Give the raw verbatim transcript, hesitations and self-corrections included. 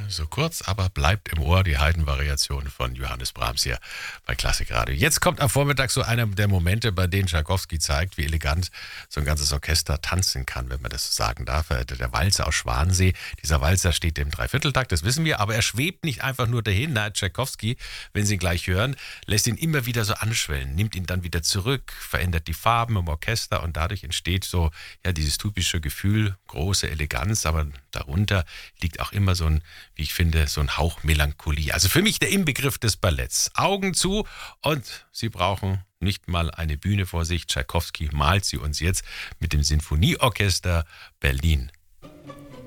so kurz, aber bleibt im Ohr, die Haydn-Variation von Johannes Brahms hier bei Klassikradio. Jetzt kommt am Vormittag so einer der Momente, bei denen Tschaikowski zeigt, wie elegant so ein ganzes Orchester tanzen kann, wenn man das so sagen darf. Der Walzer aus Schwansee, dieser Walzer steht im Dreivierteltakt, das wissen wir, aber er schwebt nicht einfach nur dahin. Na, Tschaikowski, wenn Sie ihn gleich hören, lässt ihn immer wieder so anschwellen, nimmt ihn dann wieder zurück, verändert die Farben im Orchester und dadurch entsteht so ja dieses typische Gefühl, große Eleganz, aber darunter liegt auch immer so ein, wie ich finde, so ein Hauch Melancholie. Also für mich der Inbegriff des Balletts. Augen zu und Sie brauchen nicht mal eine Bühne vor sich. Tschaikowski malt sie uns jetzt mit dem Sinfonieorchester Berlin